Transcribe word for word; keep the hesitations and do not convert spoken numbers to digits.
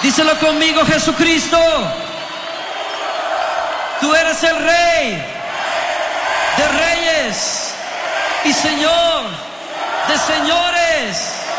Díselo conmigo, Jesucristo. Tú eres el Rey de reyes y Señor de señores.